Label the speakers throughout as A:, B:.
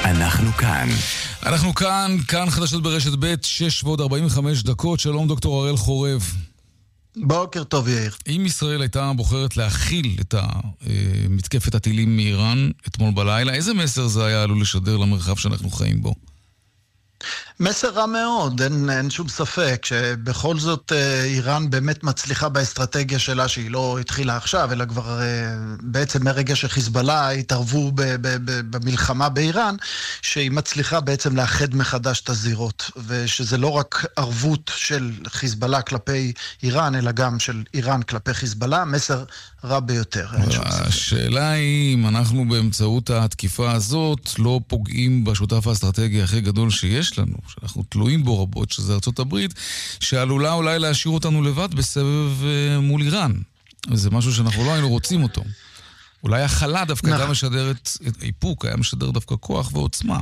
A: אנחנו כאן חדשות ברשת ב' 6:45. שלום דוקטור הראל חורב.
B: בוקר טוב יאיר.
A: אם ישראל הייתה בוחרת להכיל את מתקפת הטילים מאיראן אתמול בלילה, איזה מסר זה היה עלול לשדר למרחב שאנחנו חיים בו?
B: מסר רע מאוד, אין שום ספק שבכל זאת איראן באמת מצליחה באסטרטגיה שלה, שהיא לא התחילה עכשיו, אלא כבר בעצם מרגע שחיזבאללה התערבו במלחמה באיראן, שהיא מצליחה בעצם לאחד מחדש את הזירות, ושזה לא רק ערבות של חיזבאללה כלפי איראן, אלא גם של איראן כלפי חיזבאללה, מסר רע ביותר.
A: השאלה היא אם אנחנו באמצעות התקיפה הזאת לא פוגעים בשותף האסטרטגי הכי גדול שיש לנו, שאנחנו תלויים בו רבות, שזה ארצות הברית, שעלולה אולי להשאיר אותנו לבד בסבב מול איראן. זה משהו שאנחנו לא היינו רוצים אותו. אולי החלה דווקא גם משדרת איפוק, היה משדר דווקא כוח ועוצמה.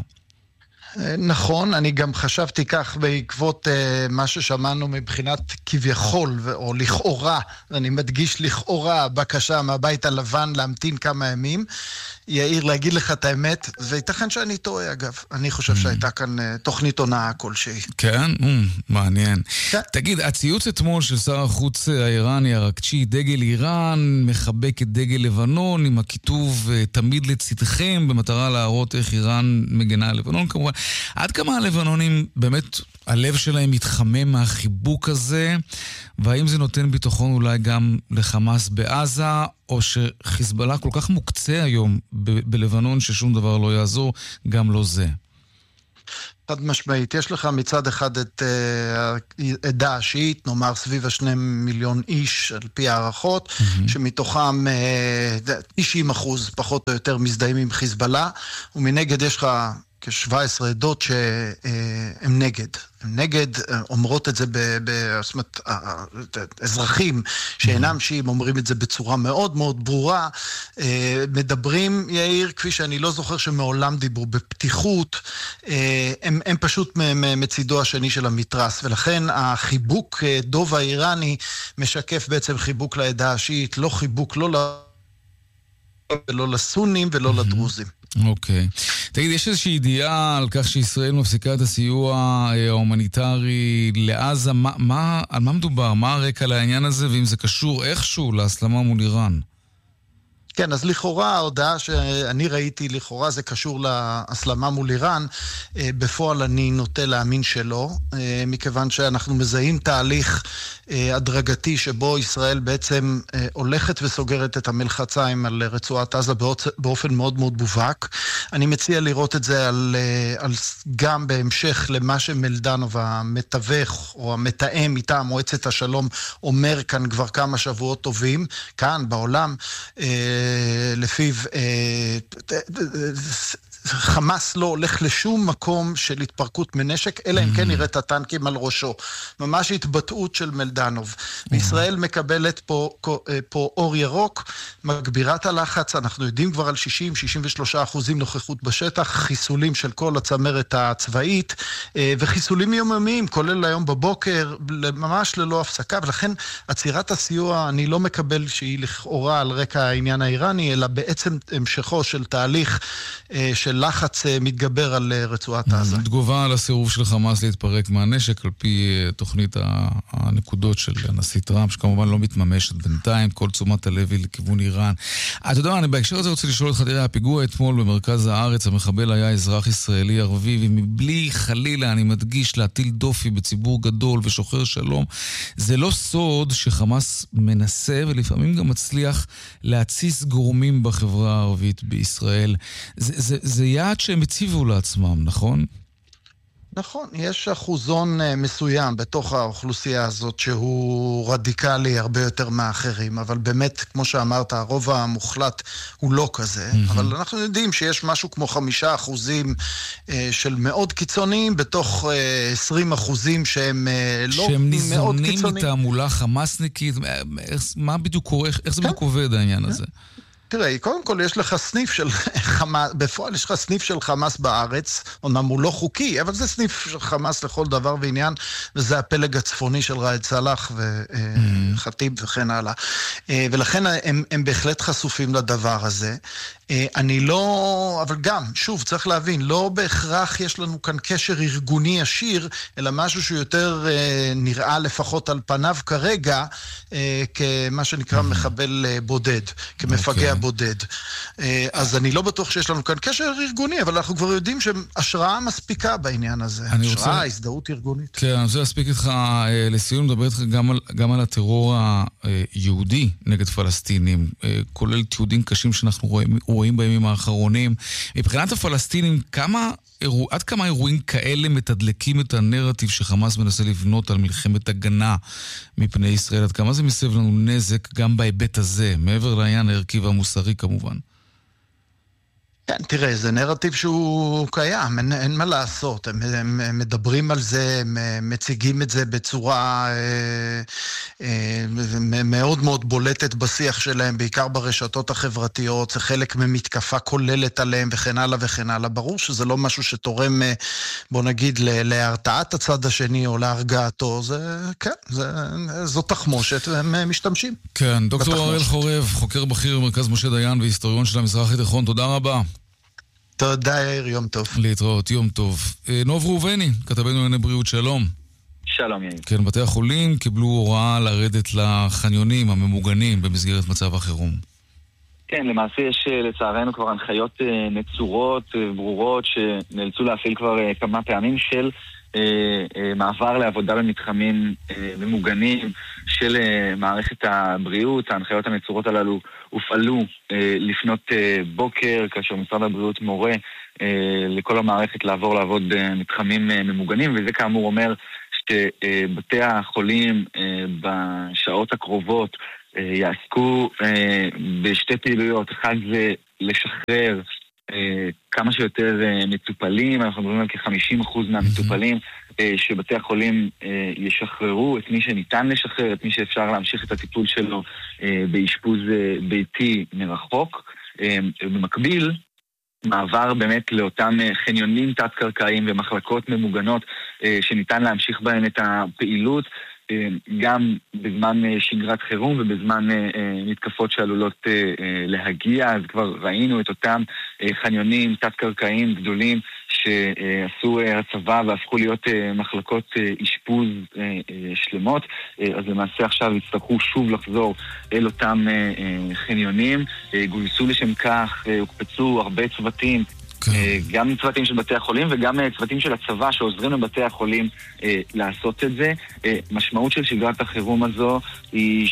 B: נכון, אני גם חשבתי כך בעקבות מה ששמענו מבחינת כביכול או לכאורה, אני מדגיש לכאורה, בקשה מהבית הלבן להמתין כמה ימים. יאיר, להגיד לך את האמת, וייתכן שאני טועה אגב. אני חושב שהייתה כאן תוכנית הונאה כלשהי.
A: כן? מעניין. תגיד, הציוץ אתמול של שר החוץ האיראני הרקצ'י, דגל איראן, מחבק את דגל לבנון, עם הכיתוב תמיד לצדכם, במטרה להראות איך איראן מגנה על לבנון כמובן. עד כמה הלבנונים, באמת, הלב שלהם מתחמם מהחיבוק הזה, והאם זה נותן ביטחון אולי גם לחמאס בעזה, או שחיזבאללה כל כך מוקצה היום בלבנון ששום דבר לא יעזור, גם לא זה?
B: חד משמעית, יש לך מצד אחד את העדה השיעית, נאמר סביב 2 מיליון איש, על פי הערכות, שמתוכם 90% פחות או יותר מזדהים עם חיזבאללה, ומנגד יש לך כ-17 עדות שהן נגד. הן נגד, אומרות את זה זאת אומרת, אזרחים שאינם שיעים אומרים את זה בצורה מאוד מאוד ברורה, מדברים, יאיר, כפי שאני לא זוכר שמעולם דיברו, בפתיחות, הם פשוט מצידו השני של המתרס, ולכן החיבוק דוב האיראני משקף בעצם חיבוק לעדה השיעית, לא חיבוק לא לסונים ולא לדרוזים.
A: אוקיי. תגיד, יש איזושהי ידיעה על כך שישראל מפסיקה את הסיוע ההומניטרי לעזה? על מה מדובר? מה הרקע לעניין הזה, ואם זה קשור איכשהו להסלמה מול איראן?
B: כן, אז לכאורה, ההודעה שאני ראיתי, לכאורה זה קשור להסלמה מול איראן, בפועל אני נוטה להאמין שלא, מכיוון שאנחנו מזהים תהליך הדרגתי שבו ישראל בעצם הולכת וסוגרת את המלחציים על רצועת עזה באופן מאוד מאוד מובהק. אני מציע לראות את זה גם בהמשך למה שמלדנוב המתווך או המתאם מטעם מועצת השלום אומר כאן כבר כמה שבועות טובים, כאן בעולם, לפיו חמאס לא הולך לשום מקום של התפרקות מנשק, אלא אם כן נראה את הטנקים על ראשו. ממש התבטאות של מלדנוב. וישראל מקבלת פה אור ירוק, מגבירת הלחץ, אנחנו יודעים כבר על 60-63% נוכחות בשטח, חיסולים של כל הצמרת הצבאית, וחיסולים יוממיים, כולל היום בבוקר, ממש ללא הפסקה, ולכן עצירת הסיוע, אני לא מקבל שהיא לכאורה על רקע העניין האיראני, אלא בעצם המשכו של תהליך של לחץ מתגבר על רצועת עזה.
A: תגובה על הסירוב של חמאס להתפרק מהנשק, על פי תוכנית הנקודות של הנשיא טראמפ, שכמובן לא מתממשת בינתיים, כל תשומת הלב היא לכיוון איראן. אתה יודע, אני בהקשר הזה רוצה לשאול אותך, תראה, הפיגוע אתמול במרכז הארץ, המחבל היה אזרח ישראלי ערבי, ומבלי חלילה, אני מדגיש, להטיל דופי בציבור גדול ושוחר שלום, זה לא סוד שחמאס מנסה ולפעמים גם מצליח להציס גורמים בחברה הערבית בישראל. זה יעד שהם הציבו לעצמם, נכון?
B: נכון, יש אחוזון מסוים בתוך האוכלוסייה הזאת שהוא רדיקלי הרבה יותר מאחרים, אבל באמת, כמו שאמרת, הרוב המוחלט הוא לא כזה, אבל אנחנו יודעים שיש משהו כמו 5% של מאוד קיצוניים, בתוך 20% שהם לא מאוד קיצוניים. שהם ניזונים מתעמולה חמאסניקית,
A: מה בדיוק קורה, איך זה בדיוק עובד העניין הזה?
B: תראה, קודם כל יש לך סניף של חמאס, בפועל יש לך סניף של חמאס בארץ, אומנם הוא לא חוקי, אבל זה סניף של חמאס לכל דבר ועניין, וזה הפלג הצפוני של ראאד סלאח וחטיב וכן הלאה. ולכן הם בהחלט חשופים לדבר הזה. אני לא, אבל גם, שוב, צריך להבין, לא בהכרח יש לנו כאן קשר ארגוני ישיר, אלא משהו שיותר נראה לפחות על פניו כרגע, כמה שנקרא מחבל בודד, כמפגע בודד. אז אני לא בטוח שיש לנו כאן קשר ארגוני, אבל אנחנו כבר יודעים שהשראה מספיקה בעניין הזה. השראה, הזדהות ארגונית.
A: כן, אני רוצה להספיק איתך לסיום, לדבר איתך גם על הטרור היהודי נגד פלסטינים, כולל תיעודים קשים שאנחנו רואים בימים האחרונים. מבחינת הפלסטינים, עד כמה אירועים כאלה מתדלקים את הנרטיב שחמאס מנסה לבנות על מלחמת הגנה מפני ישראל? עד כמה זה מסב לנו נזק גם בהיבט הזה, מעבר לעניין הערכי והמוסרי כמובן?
B: כן, תראה, זה נרטיב שהוא קיים, אין מה לעשות. הם מדברים על זה, הם מציגים את זה בצורה מאוד מאוד בולטת בשיח שלהם, בעיקר ברשתות החברתיות, זה חלק ממתקפה כוללת עליהם וכן הלאה וכן הלאה. ברור שזה לא משהו שתורם, בוא נגיד, להרתעת הצד השני או להרגעתו, זו תחמושת והם משתמשים.
A: כן, דוקטור אראל חורב, חוקר בכיר במרכז משה דיין והיסטוריון של המזרח התיכון, תודה רבה.
B: תודה יאיר, יום טוב.
A: להתראות, יום טוב. נוב ראובני, כתבנו לענייני בריאות, שלום.
C: שלום יאיר.
A: כן, בתי החולים קיבלו הוראה לרדת לחניונים הממוגנים במסגרת מצב החירום.
C: כן, למעשה יש לצערנו כבר הנחיות נצורות, ברורות, שנאלצו להפעיל כבר כמה פעמים של מעבר לעבודה במתחמים ממוגנים של מערכת הבריאות. ההנחיות הנצורות הללו הופעלו לפנות בוקר, כאשר משרד הבריאות מורה לכל המערכת לעבוד במתחמים ממוגנים, וזה כאמור אומר שבתי החולים בשעות הקרובות יעסקו בשתי פעילויות. אחד זה לשחרר כמה שיותר מטופלים, אנחנו מדברים על כ-50% מהמטופלים, שבתי החולים ישחררו את מי שניתן לשחרר, את מי שאפשר להמשיך את הטיפול שלו באשפוז ביתי מרחוק. במקביל, מעבר באמת לאותם חניונים תת-קרקעיים ומחלקות ממוגנות שניתן להמשיך בהן את הפעילות, גם בזמן שגרת חירום ובזמן מתקפות שעלולות להגיע. אז כבר ראינו את אותם חניונים תת-קרקעיים גדולים שעשו הצבא והפכו להיות מחלקות אשפוז שלמות. אז למעשה עכשיו יצטרכו שוב לחזור אל אותם חניונים. גויסו לשם כך, הוקפצו הרבה צוותים, גם צוותים של בתי החולים וגם צוותים של הצבא שעוזרים לבתי החולים לעשות את זה. משמעות של שגרת החירום הזו היא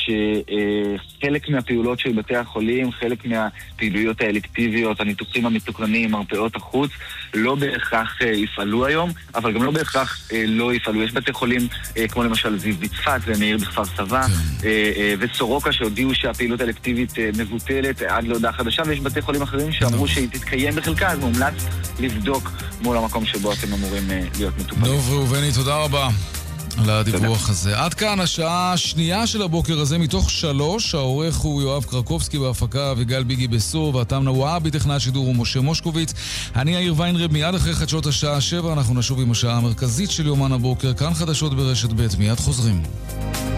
C: שחלק מהפעולות של בתי החולים, חלק מהפעילויות האלקטיביות, הניתוחים המתוקרנים, מרפאות החוץ, לא בהכרח יפעלו היום, אבל גם לא בהכרח לא יפעלו. יש בתי חולים כמו למשל זיו בצפת ומאיר בכפר סבא וסורוקה שהודיעו שהפעילות האלקטיבית מבוטלת עד להודעה חדשה, ויש בתי חולים אחרים שאמרו שהיא תתקיים בחלקה, אז מומלץ לבדוק מול המקום שבו אתם אמורים להיות מטופלים.
A: נוב ראובני, תודה רבה על הדיווח הזה. עד כאן השעה השנייה של הבוקר הזה מתוך 3. העורך הוא יואב קרקובסקי בהפקה וגל ביגי בסור, ואתם נוואבי טכנאי שידור ומשה מושקוביץ. אני יאיר ויינרב. מיד אחרי חדשות השעה 7 אנחנו נשוב עם השעה המרכזית של יומן הבוקר. כאן חדשות ברשת ב', מיד חוזרים.